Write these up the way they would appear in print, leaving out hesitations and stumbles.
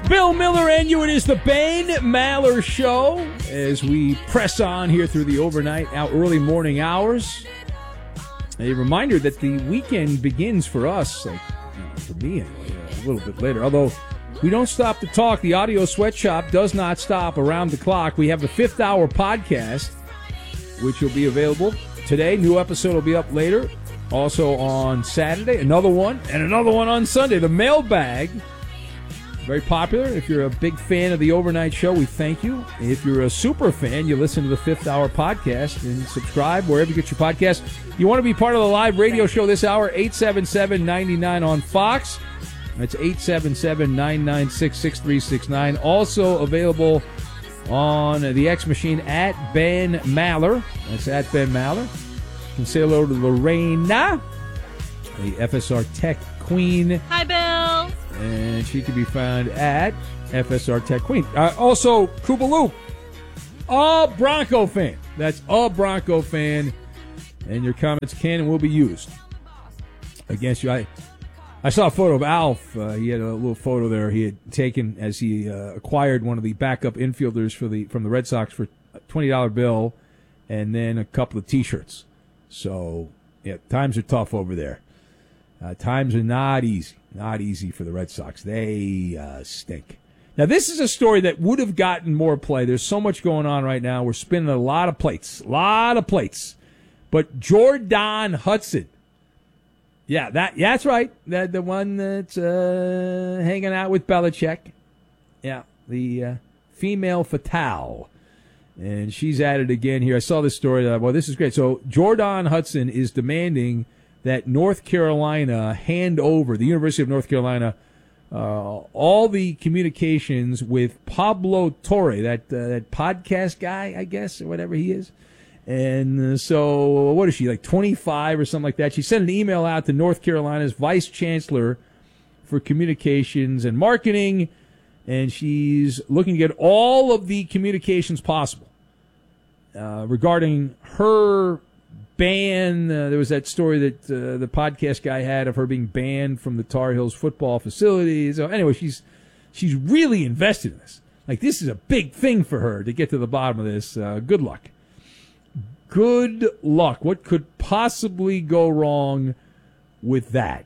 Bill Miller and you. It is the Ben Maller Show as we press on here through the overnight, early morning hours. A reminder that the weekend begins for us, for me anyway, a little bit later. Although we don't stop to talk. The Audio Sweatshop does not stop around the clock. We have the 5th Hour podcast, which will be available today. New episode will be up later. Also on Saturday, another one, and another one on Sunday. The mailbag, very popular. If you're a big fan of the overnight show, we thank you. If you're a super fan, you listen to the 5th Hour podcast and subscribe wherever you get your podcast. You want to be part of the live radio show this hour, 877-99 on Fox. That's 877-996-6369. Also available on the X Machine at Ben Maller. That's at Ben Maller. You can say hello to Lorena, the FSR Tech Queen. Hi, Bill. And she can be found at FSR Tech Queen. Also, Kubaloo, a Bronco fan. That's a Bronco fan. And your comments can and will be used against you. I saw a photo of Alf. He had a little photo there he had taken as he acquired one of the backup infielders from the Red Sox for a $20 bill and then a couple of T-shirts. So, yeah, times are tough over there. Times are not easy for the Red Sox. They stink. Now, this is a story that would have gotten more play. There's so much going on right now. We're spinning a lot of plates. But Jordan Hudson, yeah, that's right. The one that's hanging out with Belichick. Yeah, the female fatale. And she's at it again here. I saw this story. Well, this is great. So Jordan Hudson is demanding that North Carolina hand over, the University of North Carolina, all the communications with Pablo Torre, that podcast guy, I guess, or whatever he is. And so, what is she, like 25 or something like that? She sent an email out to North Carolina's Vice Chancellor for Communications and Marketing, and she's looking to get all of the communications possible regarding her ban. There was that story that the podcast guy had of her being banned from the Tar Heels football facilities. So anyway, she's really invested in this. Like, this is a big thing for her to get to the bottom of this. Good luck. Good luck. What could possibly go wrong with that?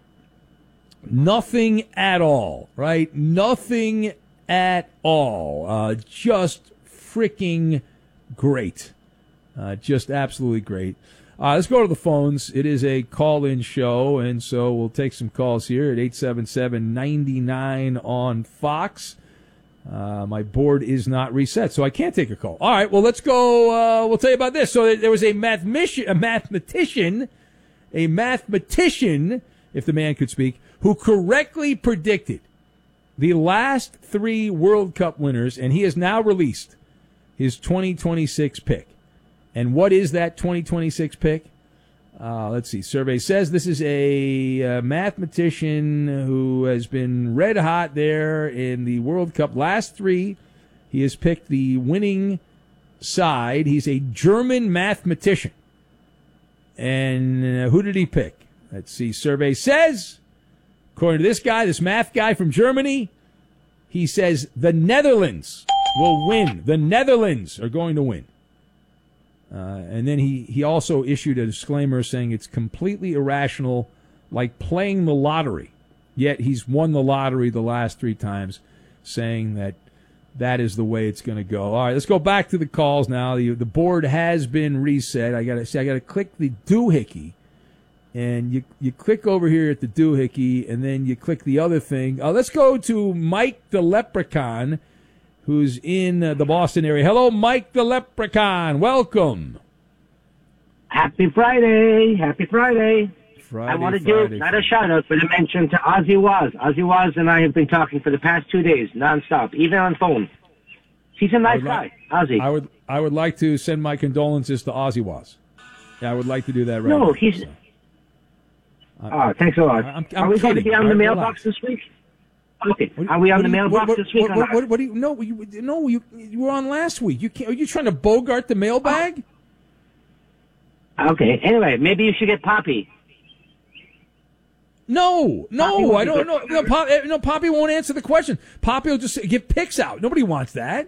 Nothing at all, right? Nothing at all. Just freaking great. Just absolutely great. Let's go to the phones. It is a call-in show, and so we'll take some calls here at 877-99 on Fox. My board is not reset, so I can't take a call. All right, well, let's go. We'll tell you about this. So there was a mathematician, if the man could speak, who correctly predicted the last 3 World Cup winners, and he has now released his 2026 pick. And what is that 2026 pick? Let's see. Survey says this is a mathematician who has been red hot there in the World Cup. Last 3, he has picked the winning side. He's a German mathematician. And who did he pick? Let's see. Survey says, according to this guy, this math guy from Germany, he says the Netherlands will win. The Netherlands are going to win. And then he also issued a disclaimer saying it's completely irrational, like playing the lottery. Yet he's won the lottery the last 3 times, saying that is the way it's going to go. All right, let's go back to the calls now. The board has been reset. I got to click the doohickey, and you click over here at the doohickey, and then you click the other thing. Let's go to Mike the Leprechaun, who's in the Boston area. Hello, Mike the Leprechaun. Welcome. Happy Friday. Happy Friday. I want to do not a shout-out, but a mention to Ozzy Waz. Ozzy Waz and I have been talking for the past 2 days, nonstop, even on phone. He's a nice guy, Ozzy. I would like to send my condolences to Ozzy Waz. Yeah, I would like to do that right now. No, he's... So. Thanks a lot. I'm Are we going to be on the mailbox this week? Okay. Are we on the mailbox this week? What do you? No, you were on last week. You can't. Are you trying to bogart the mailbag? Okay. Anyway, maybe you should get Poppy. No, I don't know. No, Poppy won't answer the question. Poppy will just give picks out. Nobody wants that.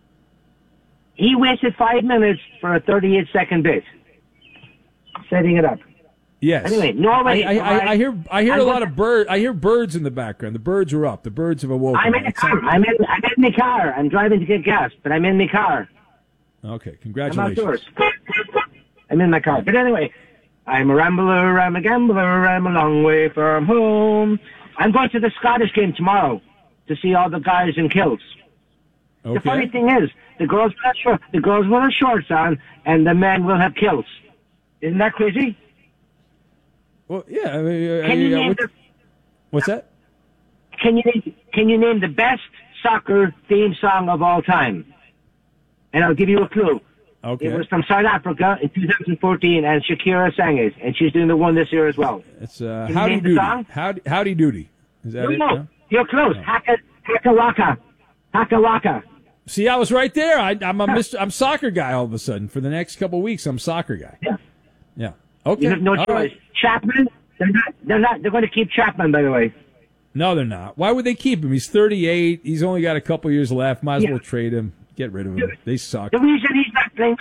He wasted 5 minutes for a 38-second bit, setting it up. Yes. Anyway, Norway. I hear a lot of birds. I hear birds in the background. The birds are up. The birds have awoken. I'm in the car. I'm in my car. I'm driving to get gas, but I'm in my car. Okay, congratulations. I'm outdoors. I'm in my car. But anyway, I'm a rambler, I'm a gambler, I'm a long way from home. I'm going to the Scottish game tomorrow to see all the guys in kilts. Okay. The funny thing is, the girls will have shorts on, and the men will have kilts. Isn't that crazy? Well, yeah. What's that? Can you name the best soccer theme song of all time? And I'll give you a clue. Okay. It was from South Africa in 2014, and Shakira sang it, and she's doing the one this year as well. It's Howdy Doody. Howdy Doody. Is that it? No, you're close. Haka Waka. Haka Waka. See, I was right there. I'm soccer guy all of a sudden. For the next couple of weeks, I'm soccer guy. Yeah. Okay. You have no choice. Right. Chapman. They're not. They're going to keep Chapman, by the way. No, they're not. Why would they keep him? He's 38. He's only got a couple years left. Might as well trade him. Get rid of him. They suck. The reason he's not playing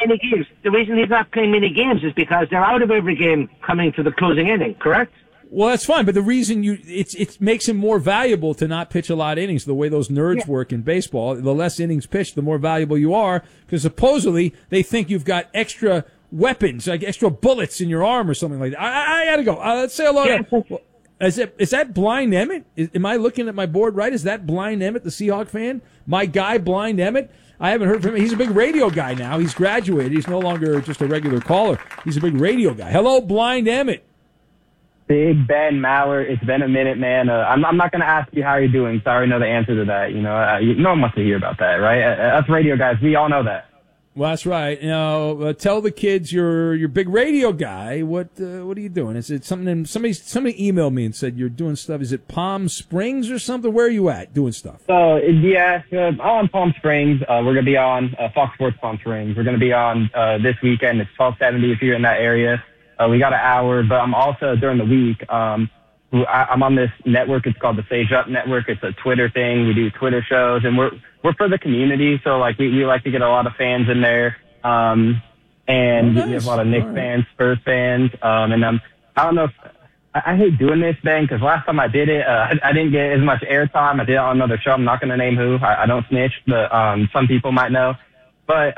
many games is because they're out of every game coming to the closing inning. Correct? Well, that's fine, but the reason it makes him more valuable to not pitch a lot of innings. The way those nerds work in baseball, the less innings pitched, the more valuable you are, because supposedly they think you've got extra weapons, like extra bullets in your arm or something like that. I gotta go. Let's say hello to. Is that Blind Emmett? Am I looking at my board right? Is that Blind Emmett, the Seahawk fan? My guy, Blind Emmett? I haven't heard from him. He's a big radio guy now. He's graduated. He's no longer just a regular caller. He's a big radio guy. Hello, Blind Emmett. Big Ben Maller. It's been a minute, man. I'm not going to ask you how you're doing. Sorry, I know the answer to that. No one wants to hear about that, right? Us radio guys, we all know that. Well, that's right. Tell the kids you're big radio guy. What are you doing? Is it something? Somebody emailed me and said you're doing stuff. Is it Palm Springs or something? Where are you at doing stuff? I'm on Palm Springs. We're gonna be on Fox Sports Palm Springs. We're gonna be on this weekend. It's 1270 if you're in that area. We got an hour, but I'm also during the week. I'm on this network. It's called the Sage Up Network. It's a Twitter thing. We do Twitter shows, and we're for the community. So like we like to get a lot of fans in there. And nice. We have a lot of Knicks fans, Spurs fans. I don't know if I hate doing this, Ben, because last time I did it, I didn't get as much airtime. I did it on another show. I'm not going to name who. I don't snitch, but some people might know. But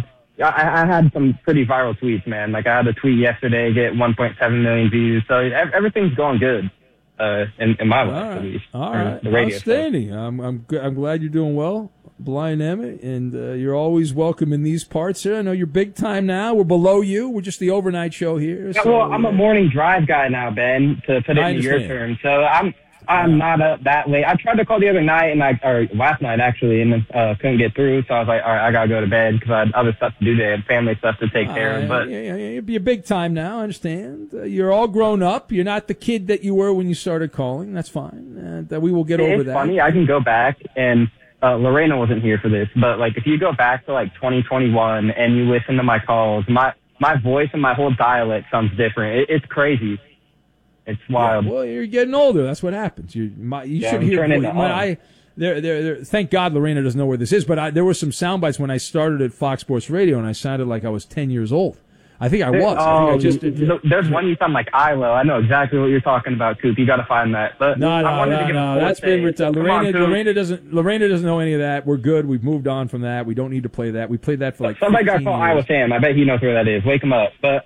I had some pretty viral tweets, man. Like I had a tweet yesterday get 1.7 million views. So everything's going good. In my life, at least. All right. The radio outstanding. I'm glad you're doing well, Blind Emmett, and you're always welcome in these parts here. I know you're big time now. We're below you. We're just the overnight show here. Yeah, so, well, I'm a morning drive guy now, Ben, to put it in your term. So I'm not up that late. I tried to call the other night, or last night actually, and couldn't get through. So I was like, all right, I gotta go to bed because I had other stuff to do today, I had family stuff to take care of. But you're big time now. I understand. You're all grown up. You're not the kid that you were when you started calling. That's fine. We will get over that. It's funny. I can go back and. Lorena wasn't here for this, but like if you go back to like 2021 and you listen to my calls, my voice and my whole dialect sounds different. It's crazy. It's wild. Yeah, well, you're getting older. That's what happens. You should hear. Thank God Lorena doesn't know where this is, but there were some sound bites when I started at Fox Sports Radio, and I sounded like I was 10 years old. I think I was. There's one you sound like Ilo. I know exactly what you're talking about, Coop. You got to find that. But no. That's been retired. Lorena doesn't know any of that. We're good. We've moved on from that. We don't need to play that. We played that for like. Somebody got called Iowa Sam. I bet he knows where that is. Wake him up. But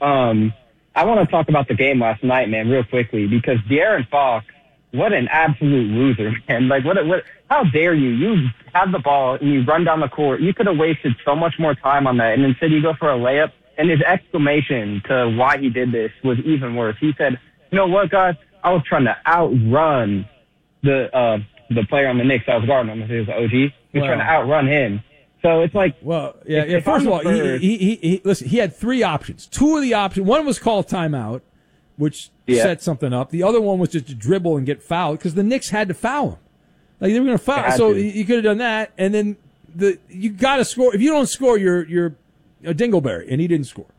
I want to talk about the game last night, man, real quickly, because De'Aaron Fox, what an absolute loser, man. Like what? How dare you? You have the ball and you run down the court. You could have wasted so much more time on that, and instead you go for a layup. And his exclamation to why he did this was even worse. He said, "You know what, guys? I was trying to outrun the player on the Knicks. I was guarding him. He was the OG. He was trying to outrun him." So it's like, First of all, listen. He had three options. Two of the options. One was call timeout, which set something up. The other one was just to dribble and get fouled because the Knicks had to foul him. Like they were going to foul. So you could have done that, and then you got to score. If you don't score, you're a dingleberry, and he didn't score.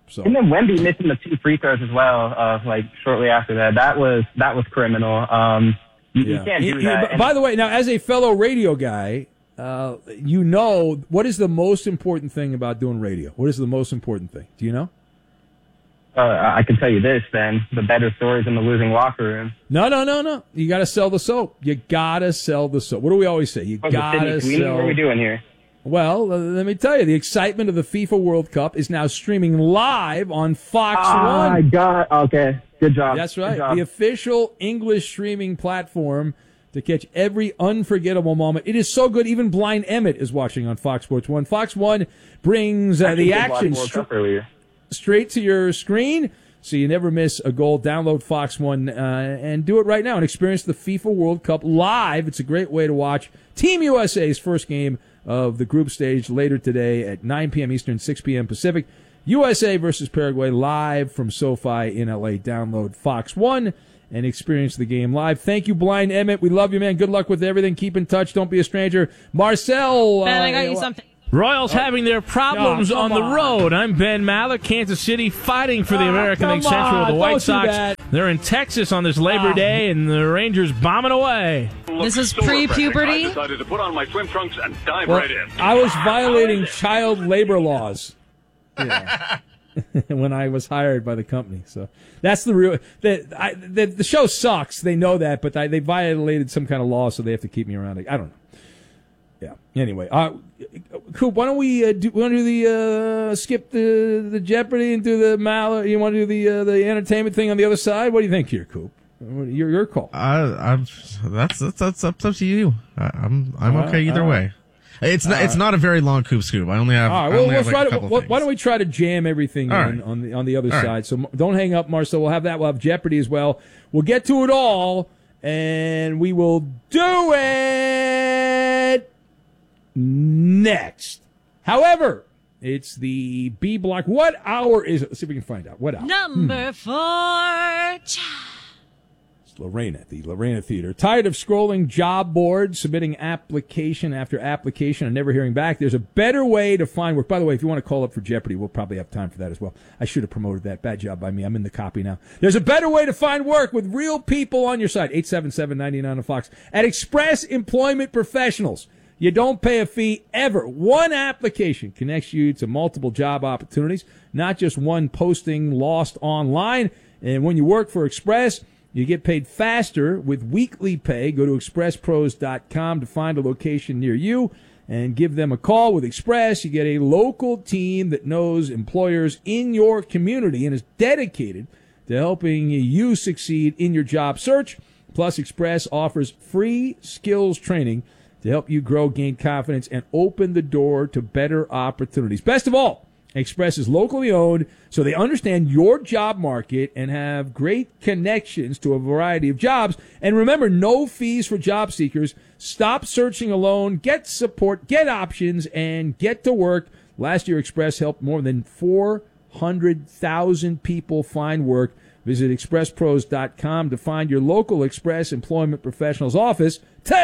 So. And then Wemby missing the 2 free throws as well, shortly after that. That was criminal. You can't do that. By the way, now as a fellow radio guy, what is the most important thing about doing radio? What is the most important thing? Do you know? I can tell you this, then. The better stories in the losing locker room. No. You got to sell the soap. You got to sell the soap. What do we always say? You got to sell. What are we doing here? Well, let me tell you, the excitement of the FIFA World Cup is now streaming live on Fox 1. Oh, my God. Okay. Good job. That's right. The official English streaming platform to catch every unforgettable moment. It is so good, even Blind Emmett is watching on Fox Sports 1. Fox 1 brings the action straight to your screen, so you never miss a goal. Download Fox 1 and do it right now and experience the FIFA World Cup live. It's a great way to watch Team USA's first game of the group stage later today at 9 p.m. Eastern, 6 p.m. Pacific. USA versus Paraguay live from SoFi in L.A. Download Fox 1 and experience the game live. Thank you, Blind Emmett. We love you, man. Good luck with everything. Keep in touch. Don't be a stranger. Marcel. Ben, I got you something. Royals having their problems on the road. I'm Ben Maller, Kansas City, fighting for the American League Central with the White Sox. They're in Texas on this Labor Day, and the Rangers bombing away. This is pre-puberty. I decided to put on my swim trunks and dive right in. I was violating child labor laws when I was hired by the company. So that's the real. The show sucks. They know that, but they violated some kind of law, so they have to keep me around. I don't know. Yeah. Anyway, Coop, why don't we do the skip the Jeopardy and do the Maller? You want to do the entertainment thing on the other side? What do you think here, Coop? Your call. That's up to you. I'm okay either way. It's not a very long Coop Scoop. I only have. All right, why don't we try to jam everything in on the other side? Right. So don't hang up, Marcel. We'll have that. We'll have Jeopardy as well. We'll get to it all, and we will do it next. However, it's the B block. What hour is it? Let's see if we can find out. What hour? Number 4. It's Lorena at the Lorena Theater. Tired of scrolling job boards, submitting application after application, and never hearing back? There's a better way to find work. By the way, if you want to call up for Jeopardy, we'll probably have time for that as well. I should have promoted that. Bad job by me. I'm in the copy now. There's a better way to find work with real people on your side. 877-99 on Fox. At Express Employment Professionals. You don't pay a fee ever. One application connects you to multiple job opportunities, not just one posting lost online. And when you work for Express, you get paid faster with weekly pay. Go to expresspros.com to find a location near you and give them a call. With Express, you get a local team that knows employers in your community and is dedicated to helping you succeed in your job search. Plus, Express offers free skills training to help you grow, gain confidence, and open the door to better opportunities. Best of all, Express is locally owned, so they understand your job market and have great connections to a variety of jobs. And remember, no fees for job seekers. Stop searching alone. Get support, get options, and get to work. Last year, Express helped more than 400,000 people find work. Visit expresspros.com to find your local Express Employment Professionals office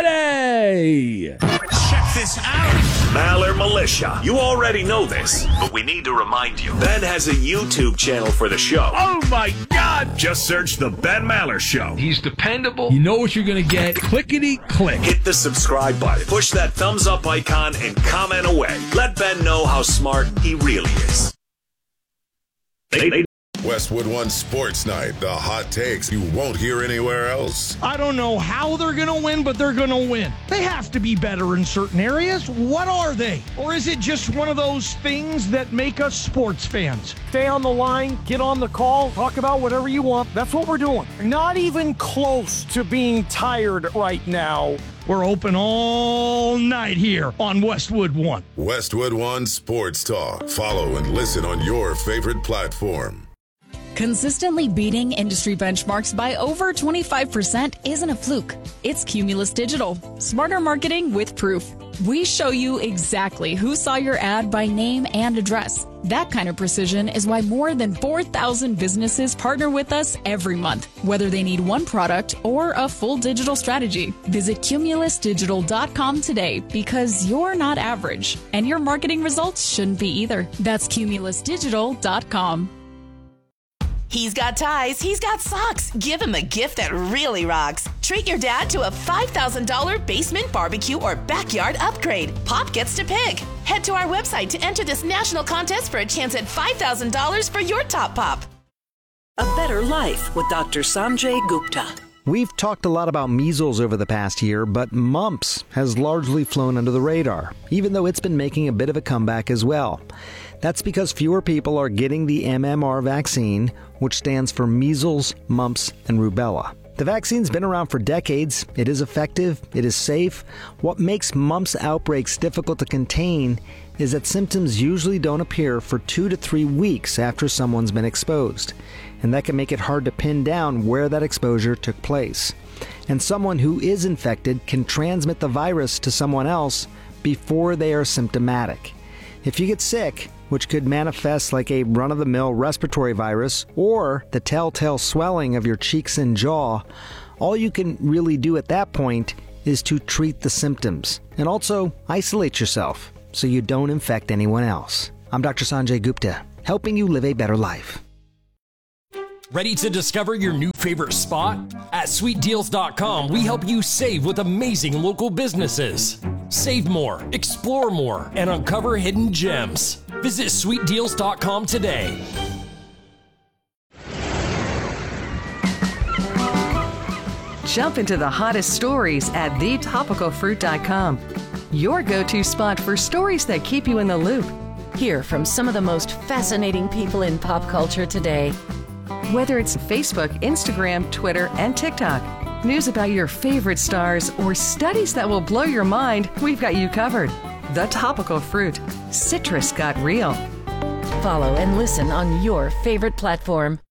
today. Check this out. Maller Militia. You already know this, but we need to remind you. Ben has a YouTube channel for the show. Oh, my God. Just search The Ben Maller Show. He's dependable. You know what you're going to get. Clickety-click. Hit the subscribe button. Push that thumbs up icon and comment away. Let Ben know how smart he really is. Westwood One Sports Night, the hot takes you won't hear anywhere else. I don't know how they're going to win, but they're going to win. They have to be better in certain areas. What are they? Or is it just one of those things that make us sports fans? Stay on the line, get on the call, talk about whatever you want. That's what we're doing. Not even close to being tired right now. We're open all night here on Westwood One. Westwood One Sports Talk. Follow and listen on your favorite platform. Consistently beating industry benchmarks by over 25% isn't a fluke. It's Cumulus Digital. Smarter marketing with proof. We show you exactly who saw your ad by name and address. That kind of precision is why more than 4,000 businesses partner with us every month, whether they need one product or a full digital strategy. Visit cumulusdigital.com today because you're not average, and your marketing results shouldn't be either. That's cumulusdigital.com. He's got ties, he's got socks. Give him a gift that really rocks. Treat your dad to a $5,000 basement barbecue or backyard upgrade. Pop gets to pick. Head to our website to enter this national contest for a chance at $5,000 for your top pop. A Better Life with Dr. Sanjay Gupta. We've talked a lot about measles over the past year, but mumps has largely flown under the radar, even though it's been making a bit of a comeback as well. That's because fewer people are getting the MMR vaccine, which stands for measles, mumps, and rubella. The vaccine's been around for decades. It is effective. It is safe. What makes mumps outbreaks difficult to contain is that symptoms usually don't appear for 2 to 3 weeks after someone's been exposed. And that can make it hard to pin down where that exposure took place. And someone who is infected can transmit the virus to someone else before they are symptomatic. If you get sick, which could manifest like a run-of-the-mill respiratory virus or the telltale swelling of your cheeks and jaw, all you can really do at that point is to treat the symptoms and also isolate yourself so you don't infect anyone else. I'm Dr. Sanjay Gupta, helping you live a better life. Ready to discover your new favorite spot? At sweetdeals.com, we help you save with amazing local businesses. Save more, explore more, and uncover hidden gems. Visit sweetdeals.com today. Jump into the hottest stories at thetopicalfruit.com. Your go-to spot for stories that keep you in the loop. Hear from some of the most fascinating people in pop culture today. Whether it's Facebook, Instagram, Twitter, and TikTok, news about your favorite stars, or studies that will blow your mind, we've got you covered. The Topical Fruit. Citrus got real. Follow and listen on your favorite platform.